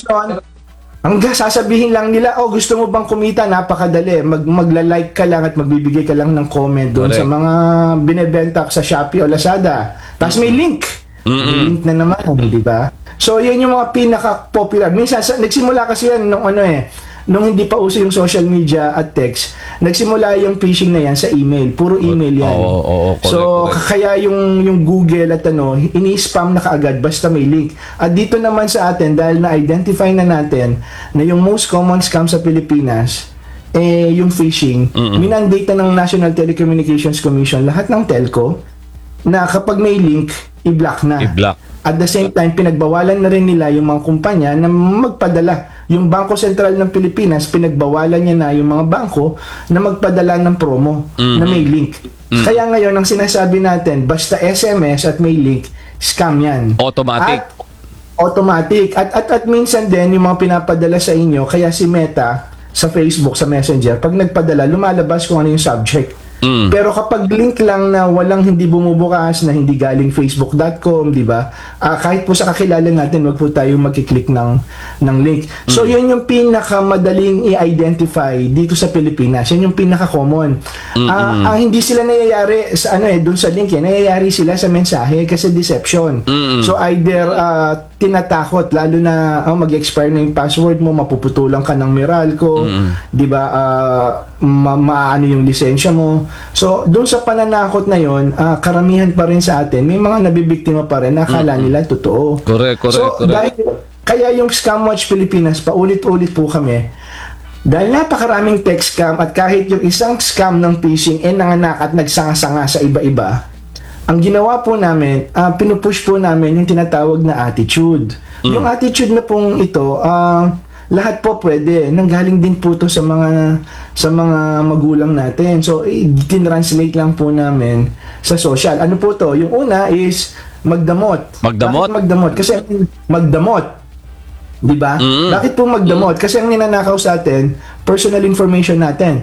ngayon, ang sasabihin lang nila, oh, gusto mo bang kumita? Napakadali. Magla-like ka lang at magbibigay ka lang ng comment doon sa mga binebenta sa Shopee o Lazada. Tapos may link. May link na naman, di ba? So, yun yung mga pinaka-popular. Minsan, nagsimula kasi yan nung nung hindi pa uso yung social media at text, nagsimula yung phishing na yan sa email. Puro email yan. Correct. Kaya yung Google at ini-spam na kaagad basta may link. At dito naman sa atin, dahil na-identify na natin na yung most common scam sa Pilipinas, yung phishing, minandate na ng National Telecommunications Commission lahat ng telco na kapag may link, i-block na. At the same time, pinagbawalan na rin nila yung mga kumpanya na magpadala. Yung Bangko Sentral ng Pilipinas, pinagbawalan niya na yung mga bangko na magpadala ng promo na may link. Kaya ngayon, ang sinasabi natin, basta SMS at may link, scam yan. Automatic. At minsan din, yung mga pinapadala sa inyo, kaya si Meta sa Facebook, sa Messenger, pag nagpadala, lumalabas kung ano yung subject. Pero kapag link lang na walang hindi bumubukas, na hindi galing facebook.com, di ba? Kahit po sa kakilala natin, wag po tayo magkiklik ng link. So, yun yung pinakamadaling i-identify dito sa Pilipinas. Yan yung pinaka-common. Hindi sila nangyayari sa dun sa link, nangyayari sila sa mensahe kasi deception. So, either tinatakot, lalo na mag-expire na yung password mo, mapuputulan ka ng Meralco, di ba? Maano yung lisensya mo. So, doon sa pananakot na yon, karamihan pa rin sa atin, may mga nabibiktima pa rin, nakala nila totoo. Correct. Kaya yung Scam Watch Pilipinas, paulit-ulit po kami, dahil napakaraming text scam at kahit yung isang scam ng phishing nanganak at nagsanga-sanga sa iba-iba, ang ginawa po namin, pinupush po namin yung tinatawag na attitude. Yung attitude na pong ito, lahat po pwede. Nanggaling din po to sa mga magulang natin. So, i-translate lang po namin sa social. Ano po to? Yung una is magdamot. Bakit magdamot? Kasi magdamot. Diba? Bakit po magdamot? Kasi ang ninanakaw sa atin, personal information natin.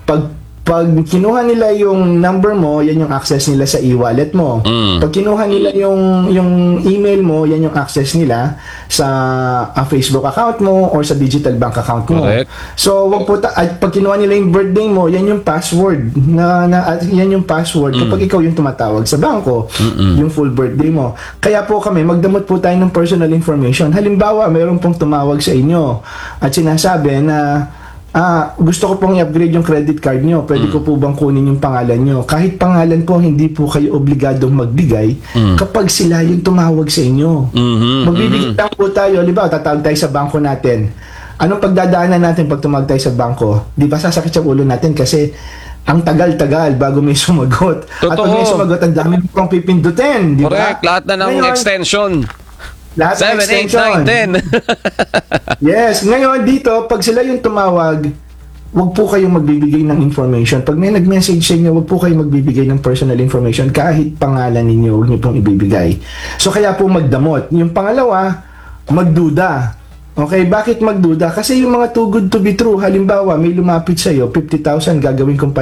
Pag kinuha nila yung number mo, yan yung access nila sa e-wallet mo. Pag kinuha nila yung email mo, yan yung access nila sa Facebook account mo or sa digital bank account mo. Correct. So, pag kinuha nila yung birthday mo, yan yung password. Yan yung password kapag ikaw yung tumatawag sa bangko, yung full birthday mo. Kaya po kami, magdamot po tayo ng personal information. Halimbawa, mayroon pong tumawag sa inyo at sinasabi na gusto ko pong i-upgrade yung credit card nyo. Pwede ko po bang kunin yung pangalan nyo? Kahit pangalan po, hindi po kayo obligadong magbigay kapag sila yung tumawag sa inyo. Magbibigay lang po tayo. Di ba, tatawag tayo sa bangko natin. Anong pagdadaanan natin pag tumawag tayo sa bangko? Di ba, sasakit sa ulo natin kasi ang tagal-tagal bago may sumagot. Totoo. At pag may sumagot, ang dami pong pipindutin. Di ba? Correct. Lahat na ng extension. Lahat 7, 8, 9, 10. Yes. Ngayon, dito, pag sila yung tumawag, wag po kayong magbibigay ng information. Pag may nag-message sa inyo, wag po kayong magbibigay ng personal information. Kahit pangalan ninyo, wag niyo pong ibibigay. So, kaya po magdamot. Yung pangalawa, magduda. Okay, bakit magduda? Kasi yung mga too good to be true, halimbawa, may lumapit sa'yo, 50,000, gagawin kong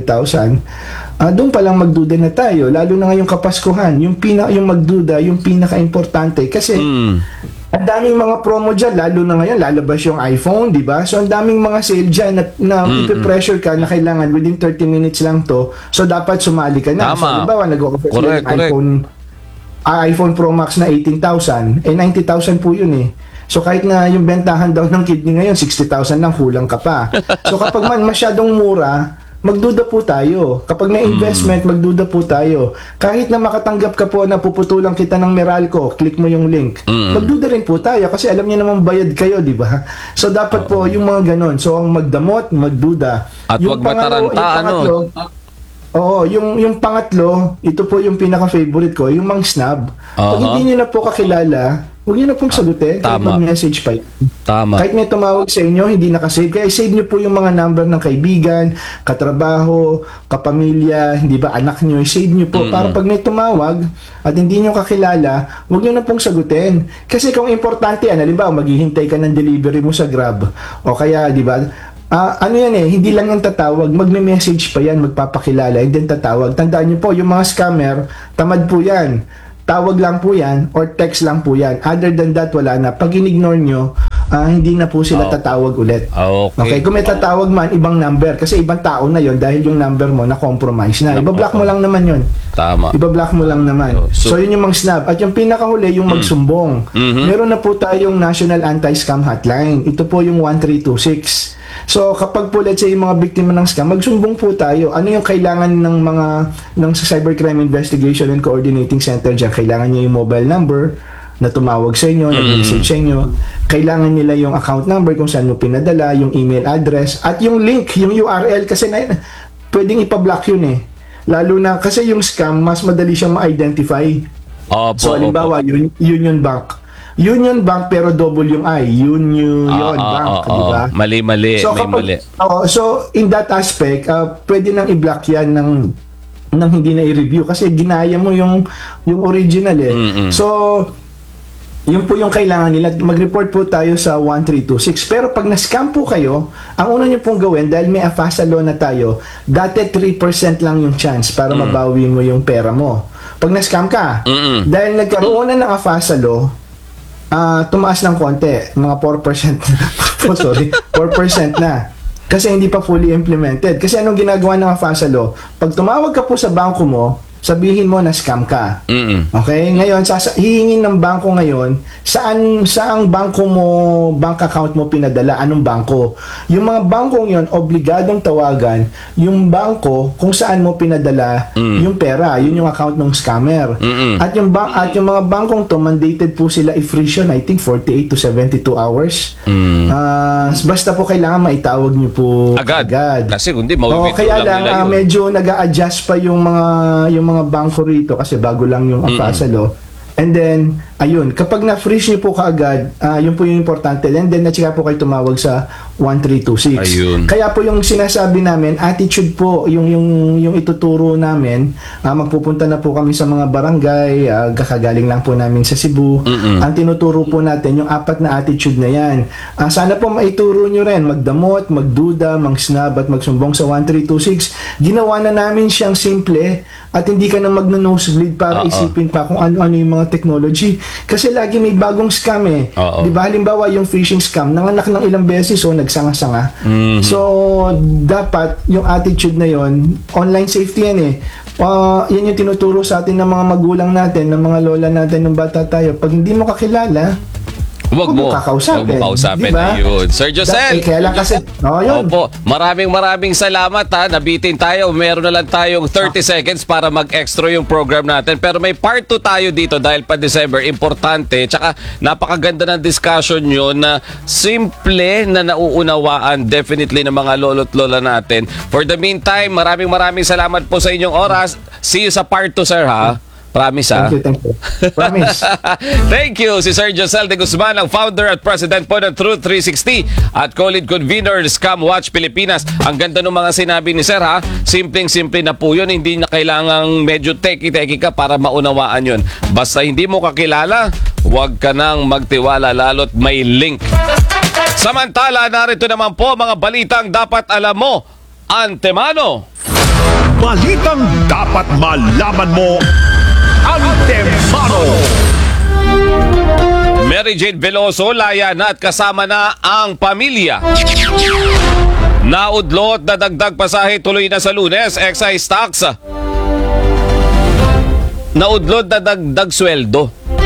500,000, doon palang magduda na tayo, lalo na ngayong Kapaskuhan, yung magduda, yung pinaka-importante, kasi ang daming mga promo dyan, lalo na ngayon, lalabas yung iPhone, di ba? So, ang daming mga sale dyan na ipipressure ka na kailangan within 30 minutes lang to, so dapat sumali ka na. Tama. So, halimbawa, nag-offer sila ng iPhone Pro Max na 18,000, 90,000 po yun eh. So kahit na yung bentahan daw ng kidney ngayon, 60,000 lang, kulang ka pa. So kapag masyadong mura, magduda po tayo. Kapag may investment, magduda po tayo. Kahit na makatanggap ka po na puputulang kita ng Meralco, click mo yung link. Magduda rin po tayo kasi alam niyo naman bayad kayo, di ba? So dapat po yung mga ganon. So ang magdamot, magduda. At wag mataranta, yung pangatlo, ito po yung pinaka-favorite ko, yung mang-snub. Pag hindi niyo na po kakilala, huwag niyo na pong sagutin. Kahit mag-message pa yun. Kahit may tumawag sa inyo, hindi nakasave. Kaya save niyo po yung mga number ng kaibigan, katrabaho, kapamilya, hindi ba, anak niyo. Save niyo po para pag may tumawag at hindi niyo kakilala, huwag niyo na pong sagutin. Kasi kung importante yan, halimbawa, maghihintay ka ng delivery mo sa Grab. O kaya, di ba, hindi lang yung tatawag, magme-message pa yan, magpapakilala, and then tatawag. Tandaan niyo po, yung mga scammer, tamad po yan. Tawag lang po yan or text lang po yan. Other than that, wala na. Pag in-ignore nyo, hindi na po sila tatawag ulit. Okay, kung may tatawag man, ibang number. Kasi ibang tao na yon dahil yung number mo na-compromise na. Ibablock mo lang naman yon. Tama. Ibablock mo lang naman. So yun yung mag-snap. At yung pinakahuli, yung magsumbong. Meron na po tayong National Anti-Scam Hotline. Ito po yung 1326. So kapag po let's say yung mga biktima ng scam, magsumbong po tayo. Ano yung kailangan ng Cybercrime Investigation and Coordinating Center dyan? Kailangan niya yung mobile number na tumawag sa inyo, nag-message sa inyo. Kailangan nila yung account number kung saan mo pinadala, yung email address, at yung link, yung URL, kasi pwedeng ipablock yun eh. Lalo na, kasi yung scam, mas madali siyang ma-identify. So, halimbawa, Union Bank. Union Bank pero double yung I. Union Bank, di ba? Mali-mali. So, so, in that aspect, pwede nang i-block yan ng hindi na i-review kasi ginaya mo yung original eh. So, yun po yung kailangan nila. Mag-report po tayo sa 1326. Pero pag na-scam po kayo, ang una nyo pong gawin, dahil may AFASA law na tayo, dati 3% lang yung chance para mabawi mo yung pera mo. Pag na-scam ka, dahil nagkaroon na ng AFASA law, tumaas ng konti. Mga 4% sorry, 4% na. Kasi hindi pa fully implemented. Kasi anong ginagawa ng AFASA law? Pag tumawag ka po sa bangko mo, sabihin mo na scam ka. Okay? Ngayon, hihingin ng bangko ngayon, saang bangko mo, bank account mo pinadala, anong bangko. Yung mga bangkong yon obligadong tawagan yung bangko kung saan mo pinadala yung pera. Yun yung account ng scammer. At yung mga bangkong to, mandated po sila i-freeze yun, I think 48 to 72 hours. Basta po kailangan maitawag nyo po agad. Kasi kundi mawawithdraw kaya lang nila yun. medyo nag-a-adjust pa yung mga bangko rito kasi bago lang yung AFASA law. And then, ayun, kapag na-freeze nyo po kaagad, yun po yung importante. And then, natsika po kayo tumawag sa 1326. Ayun. Kaya po yung sinasabi namin, attitude po, yung ituturo namin, magpupunta na po kami sa mga barangay, kakagaling lang po namin sa Cebu. Ang tinuturo po natin, yung 4 na attitude na yan. Sana po maituro nyo rin, magdamot, magduda, magsnab, at magsumbong sa 1326. Ginawa na namin siyang simple, at hindi ka na magno-nosebleed para isipin pa kung ano-ano yung mga technology. Kasi lagi may bagong scam eh. Di ba? Halimbawa, yung phishing scam, nanganak ng ilang beses o nagsanga-sanga. So, dapat yung attitude na yon, online safety yan eh. Yan yung tinuturo sa atin ng mga magulang natin, ng mga lola natin, ng bata tayo. Pag hindi mo kakilala, Huwag mo kausapin. Diba? Ayun. Sir Josel. Kaya lang kasi, yun. Opo. Maraming salamat ha. Nabitin tayo. Meron na lang tayong 30 seconds para mag-extra yung program natin. Pero may part 2 tayo dito dahil pa December. Importante. Tsaka napakaganda ng discussion nyo na simple na nauunawaan definitely ng mga lolo't lola natin. For the meantime, maraming salamat po sa inyong oras. See you sa part 2, sir ha. Promise ha? Thank you. Promise. Thank you si Sir Josel de Guzman, ang founder at president po ng Truth 360 at co-lead convener ng Scam Watch Pilipinas. Ang ganda ng mga sinabi ni Sir ha. Simpleng-simple na po yun. Hindi na kailangang medyo teki-teki ka para maunawaan yun. Basta hindi mo kakilala, huwag ka nang magtiwala lalo't may link. Samantala, narito naman po mga balitang dapat alam mo antemano. Balitang dapat malaman mo antemano. Mary Jane Veloso laya na at kasama na ang pamilya. Naudlot na dagdag pasahe tuloy na sa Lunes, excise tax. Naudlot na dagdag sweldo.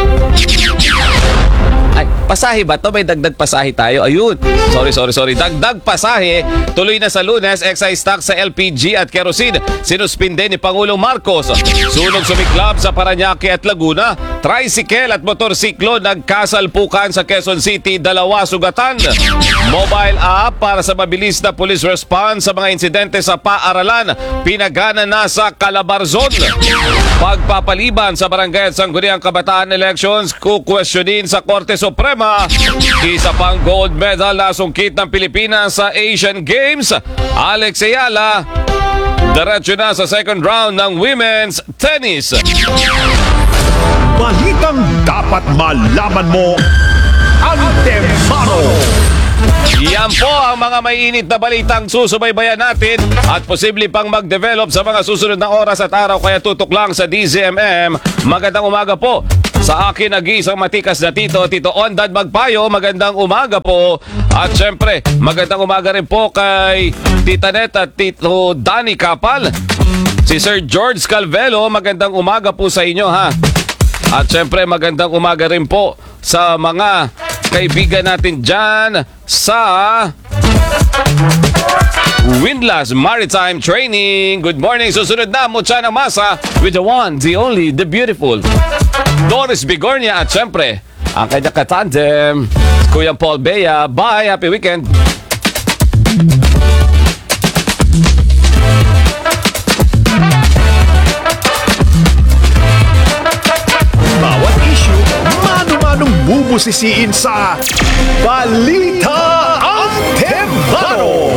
Ay, pasahe ba to? May dagdag pasahe tayo. Ayun. Sorry. Dagdag pasahe. Tuloy na sa Lunes, excise tax sa LPG at kerosene. Sinuspinde ni Pangulong Marcos. Sunog sumiklab sa Parañaque at Laguna. Tricycle at motorsiklo nagkasalpukan sa Quezon City. 2 sugatan. Mobile app para sa mabilis na police response sa mga insidente sa paaralan. Pinagana na sa Calabarzon. Pagpapaliban sa barangay at sangguniang kabataan elections, kukwestiyonin sa Korte Suprema. Isa pang gold medal na sungkit ng Pilipinas sa Asian Games. Alex Ayala, diretso na sa second round ng women's tennis. Balitang dapat malaman mo antemano. Yan po ang mga mainit na balitang susubaybayan natin at posible pang mag-develop sa mga susunod na oras at araw, kaya tutok lang sa DZMM. Magandang umaga po. Sa akin, nag-iisang matikas na Tito Ondad Magpayo, magandang umaga po. At syempre, magandang umaga rin po kay Tita Net at Tito Danny Kapal. Si Sir George Calvelo, magandang umaga po sa inyo ha. At syempre, magandang umaga rin po sa mga kaibigan natin dyan sa Windlass Maritime Training. Good morning. Susunod na Mutya ng Masa with the one, the only, the beautiful Doris Bigornia. At syempre, ang kanya katandem, Kuya Paul Bea. Bye. Happy weekend. Bawat issue, mano-manong bubusisiin sa Balita